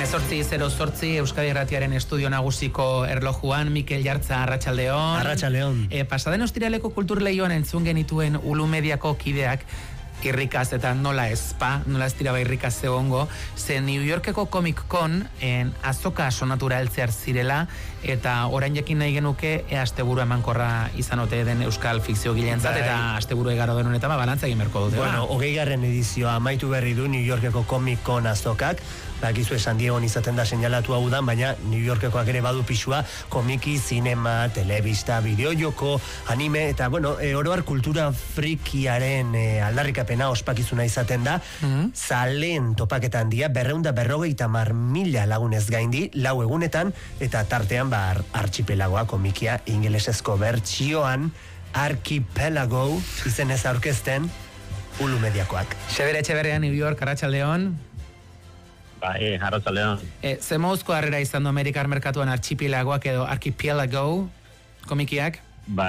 18:08 Euskadi Irratiaren estudio nagusiko erlojuan Mikel Jartza, arratsaldeon. Arratsaldeon. Pasaden ostiraleko kulturleioan entzun genituen Ulu Mediako kideak irrikaz eta nola ez dira irrikaz egongo, ze New Yorkeko Comic Con azoka sonatura heltzear zirela, eta orain jakin nahi genuke asteburu emankorra izan ote den euskal fikzio gileentzat, eta asteburu igaro den honetan balantza egin beharko dute. Bueno, 20. edizioa amaitu berri du New Yorkeko Comic Con azokak, bakizu San Diegon izaten da seinalatu hau da, baina New Yorkekoak ere badu pisua, komiki, zinema, telebista, bideojoko, anime, eta oroar kultura frikiaren aldarrikapena ospakizuna izaten da, zaleen topaketan dia, 250.000 lagunez gaindi, 4 egunetan, eta tartean archipelagoa komikia ingelesezko bertsioan, Archipelago izenez aurkezten Ulu Mediakoak. Xebere Etxeberria, New York, arratsaldeon. Arratsaldeon. Ze moduzko harrera izan du Amerikar merkatuan Archipelagoak edo Archipelago komikiak?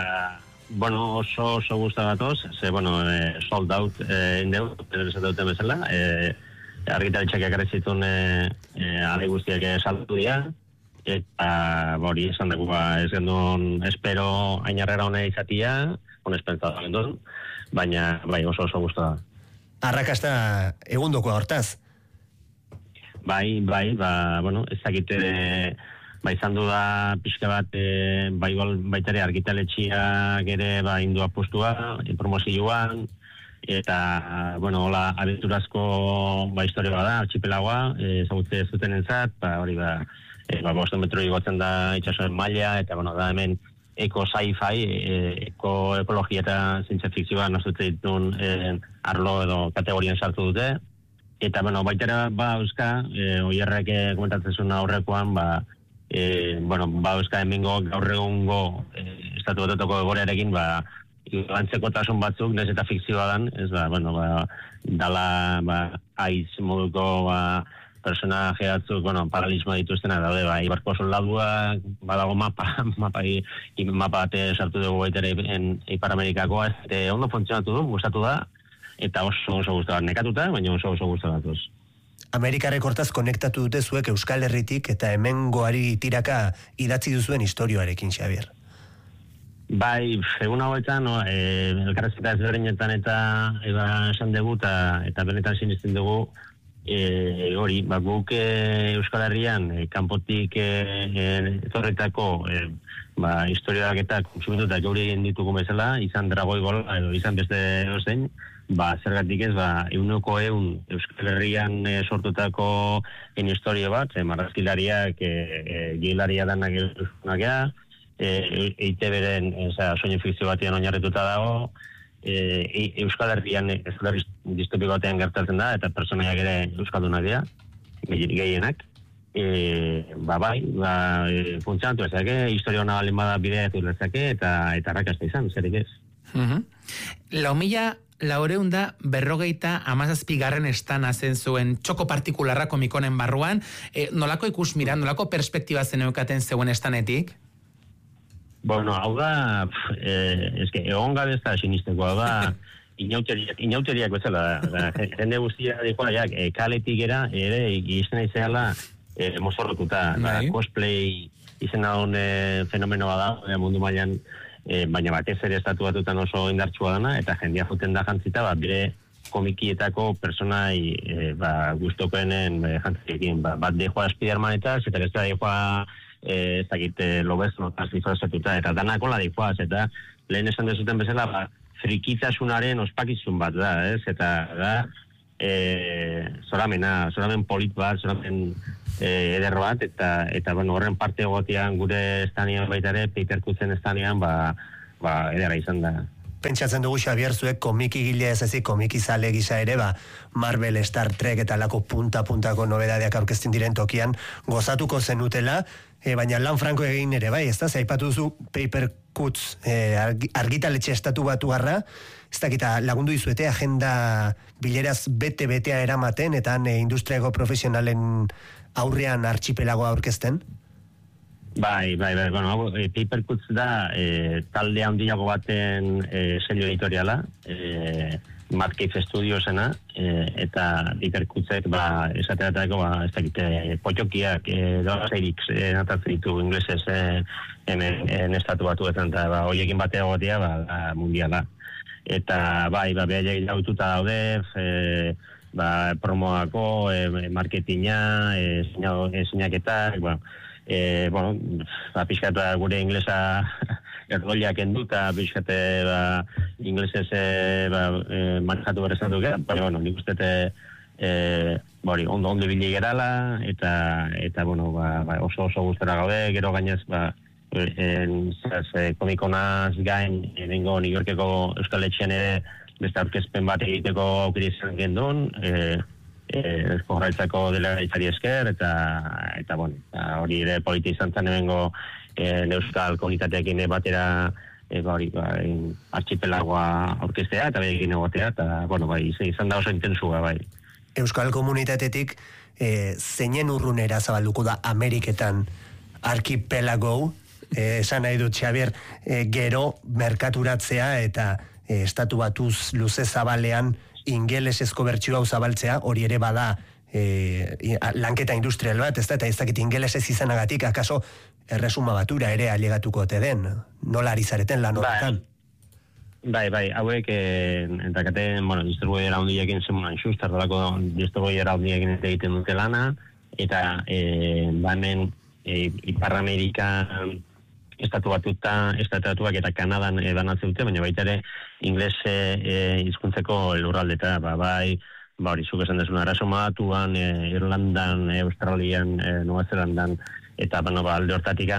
Oso gustagatoz, sold out indeu, esan duten bezala, argitaletxeak ekarrizitun ale guztiak saltu dira, eta hori esan dugu, ez gendun espero ainarrera hone izatia, honespentzat gendun, baina oso gustaga. Arrakasta egundoko hortaz? Ez dakite, izan du da pixka bat, baitare argitaletxiak ere indua postua, promozioan, eta, hola, abenturazko historia bada, archipelagoa, ezagutze zuten entzat, hori 5 metro igotzen da itxasoen maila, eta, da hemen eko sci-fi, ekologia eta zientzia fikzioa nazute ditun arlo edo kategorien sartu dute, eta, baitara, euska, oierrek komentatzen zuen aurrekoan, euska hemengo gaur egungo estatu batetako egorearekin, antzeko tasun batzuk, nez eta fikzioa dan, ez dala, aiz moduko, personaje batzuk, paralismoa dituztena daude, ibarko soldaduak, badago mapa bate sartu dugu baitere Ipar Amerikakoa, ondo funtzionatu du, gustatu da, eta oso gustatu nekatuta, baina oso gustatu. Amerikarrek hortaz konektatu dute zuek Euskal Herritik eta hemengoari tiraka idatzi duzuen istorioarekin, Xabier. Egun hauetan, elkarrezketa ezberdinetan eta esan dugu eta benetan sinisten dugu, hori, guk Euskal Herrian kanpotik etorretako historioak eta kontsumitutak gaur egin ditugu bezala, izan dragoi gola edo izan beste ozein, zergatik ez, 100% Euskal Herrian sortutako historio bat, marrazkilariak, gilaria danak euskunakea, EITB-ren soinu fikzio batean oinarrituta dago, Euskal Herrian Euskal distopiko batean gertatzen da, eta personaiak ere euskaldunak dira, gehienak. Funtzionatu ezake, historia hona balin bada bidea lezake, eta arrakasta izan, zerik ez. 457. estana zen zuen txoko partikularra komikonen barruan, nolako ikusmira, nolako perspektiba zen eukaten zeuen estanetik? Hau da, egon gabe ez da sinisteko, hau da, inauteriak bezala, jende guztia dikoa, kaletik ere izena izela mozorrotuta, cosplay izena hone fenomenoa da, mundu mailan, baina batez ere estatu batutan oso indartsua dana, eta jendia juten da jantzita, bere komikietako personai guztokoenen jantziekin, bat dejoa Spidermanetaz, eta ez da dejoa ez dakit lobezno disfrazatuta, eta danak hola dejoaz, eta lehen esan dezuten bezala, frikitasunaren ospakizun bat da, ez? Eta da, zoramen polit bat, zoramen ederro bat, eta horren parte egotean gure estanian baitare, Peiterkutzen estanian, edera izan da. Pentsatzen dugu, Xabier, zuek komikigile ez ezik, komikizale gisa ere, Marvel, Star Trek eta lako punta-puntako nobedadeak aurkezten diren tokian gozatuko zenutela, baina lan franko egin ere, ez da, zaipatu duzu Papercuts argitaletxe estatu batuarra, ez dakita lagundu izuete agenda bileraz bete-betea eramaten, eta industriako profesionalen aurrean archipelagoa aurkezten? Papercuts da talde handiago baten sello editoriala, Mad Cave Studiosena, eta ikerkutzek, esateratako, ez dakite, potxokiak, dolazeirik natatzen ditu inglesez hemen estatu batuetan, eta horiekin batea gotea, mundiala. Eta, behaiek daututa daude, promoako, marketinga, sinaketak, pixkatu gure inglesa erdoiak enduta, pixkate inglesez manjatu berrezatu gara, nik uste ondo bili gerala, eta oso guztera gaude, gero gainez, komikonaz gain, bengo New Yorkeko Euskal Etxean ere, beste aurkezpen bat egiteko aukera izan gendun, Jorraitzako delegaitzari esker, eta hori ere polita izan zen ebengo Euskal komunitateekin batera archipelagoa aurkeztea, eta behekin egotea, eta izan da oso intensua, bai. Euskal komunitatetik zeinen urrunera zabalduko da Ameriketan archipelago, esan nahi dut, Xabier, gero merkaturatzea eta estatu batuz luze zabalean ingelesezko bertsio hau zabaltzea, hori ere bada lanketa industrial bat, eta ez dakit ingelesez izanagatik, akaso erresuma batura ere ailegatuko ote den, nola ari zareten lan horretan? Bai, hauek entakaten, distribuidera hundiekin zemunan xustar dalako distribuidera hundiekin egiten dute lana, eta hemen Ipar Amerikan estatuak eta Kanadan banatzen dute, baina baita ere ingles hizkuntzeko lurraldeta, hori zuk esan desuna, erresuma batuan, Irlandan, Australian, Nueva Zelandan, eta alde hortatik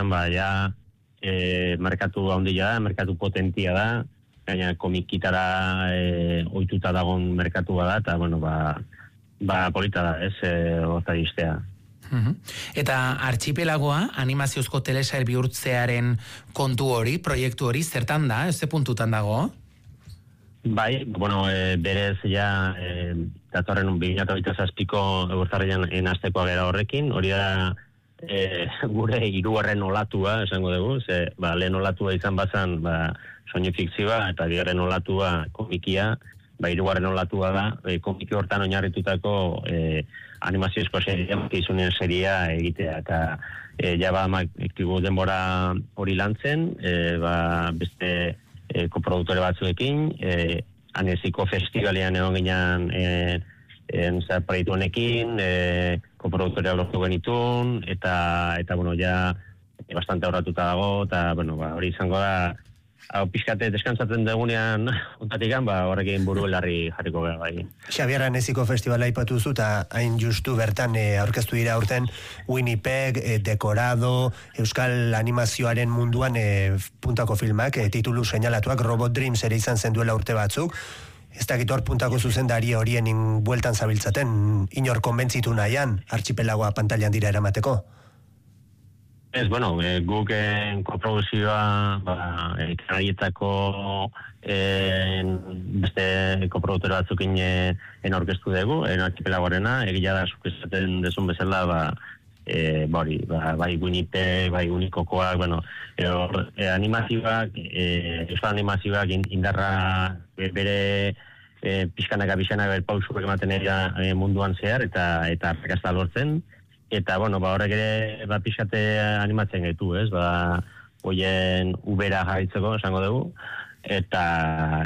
merkatu handia da, merkatu potentia da, gaina komikitara ohituta dagoen merkatua da, eta polita da, horta iztea. Eta archipelagoa, animaziozko telesail bihurtzearen kontu hori, proiektu hori, zertan da, ze puntutan dago? Bai, berez ja datorren 2027ko urtarrilean enaztekoa gera horrekin, hori da gure hirugarren olatua, esango dugu, lehen olatua izan bazan soinu fikzioa, eta bigarren olatua komikia, hirugarren olatua da, komiki hortan oinarritutako animaziozko izunen seria egitea, eta ektibu denbora hori lantzen, beste koproduktore batzuekin, Aneziko festivalean egon ginean proiektu honekin, koproduktorea lortu genitun, eta bastante aurratuta dago, eta hori izango da, hau pixkate deskantzatzen dugunean ontatikan, horrekin buru belarri jarriko gara bai. Xabier, Aneziko festivala aipatu zu, eta hain justu bertan aurkeztu dira aurten Winnipeg, Dekorado, Euskal animazioaren munduan puntako filmak, titulu seinalatuak, Robot Dreams ere izan zen duela urte batzuk, ez dakit hor puntako zuzendari horien bueltan zabiltzaten, inor konbentzitu nahian, archipelagoa pantailan dira eramateko? Ez, guk koproduzioa kanarietako beste koproduktore batzukin orkestu dugu, archipelagoarena, egila da zukezaten desun bezala, bai Winnipeg, bai Unikokoak, animazioak, euskal animazioak indarra bere pixkanaka pausuak ematen era munduan zehar, eta arrakasta lortzen, eta, horrek ere, pixkate animatzen gaitu, ez? Hoien ubera jarritzeko, esango dugu. Eta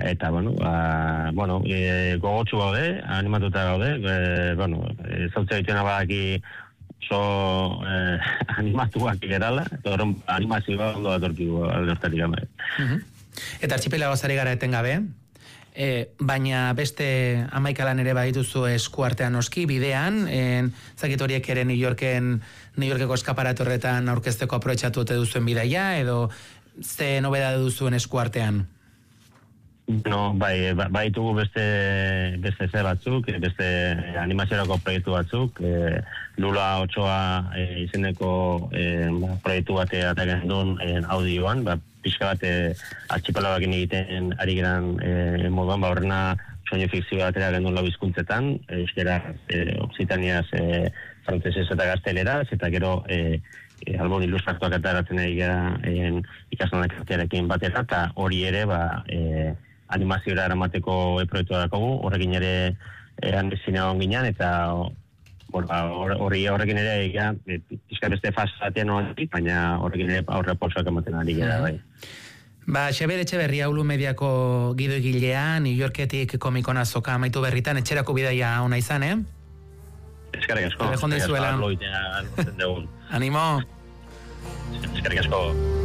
gogotsu gaude, animatuta gaude, zautzea dituna badaki oso animatuak gerala, eta horren animazioa ondo datorkigu aldortatik gamai. Eta archipelago zari gara etengabe, baina beste 11 lan ere badituzu eskuartean oski, bidean, zakit horiek ere New Yorkeko eskaparato horretan aurkezteko aprobetxatu ote duzuen bidaia, edo ze nobeda duzuen eskuartean? Baitugu beste ze batzuk, beste animaziorako proiektu batzuk, Lula Ochoa izeneko proiektu batea ataken duen audioan, pixka bat archipelagoakin egiten ari geran moduan, horrena soinu fikzio batera gendun lau hizkuntzetan, euskera, oksitaniaz, frantzesez eta gazteleraz, eta gero albon ilustratuak ataratzen ari gara ikaslanak artearekin batera, eta hori ere animazioa eramateko proiektua dakogu, horrekin ere handizina hon ginen, eta horrekin ere pixka beste fasatean hori, baina horrekin ere aurre pausoak ematen ari gara, bai. Xabier Etxeberria Ulumeediako gidoigilea, New Yorketik komikon azoka amaitu berritan, etxerako bidaia ona izan, Eskerrik asko. Animo. Eskerrik asko.